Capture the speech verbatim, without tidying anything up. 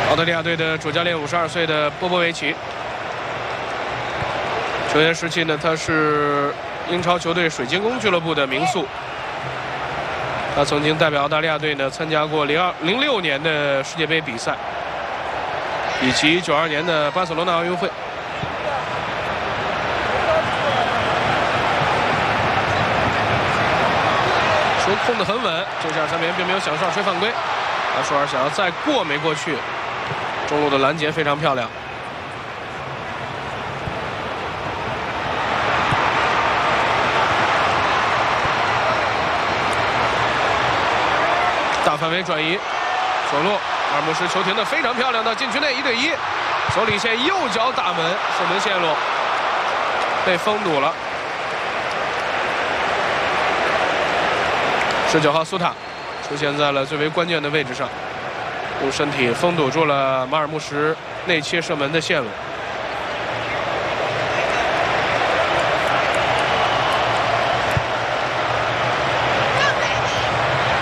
澳大利亚队的主教练五十二岁的波波维奇，球员时期呢，他是英超球队水晶宫俱乐部的名宿。他曾经代表澳大利亚队呢参加过零二零六年的世界杯比赛，以及九二年的巴塞罗那奥运会。球控得很稳，这下三边并没有想上吹犯规，阿舒尔想要再过没过去，中路的拦截非常漂亮。大范围转移，左路阿尔姆什球停的非常漂亮的禁区内一对一，走里线右脚打门，射门线路被封堵了。十九号苏塔出现在了最为关键的位置上，用身体封堵住了马尔穆什内切射门的线路。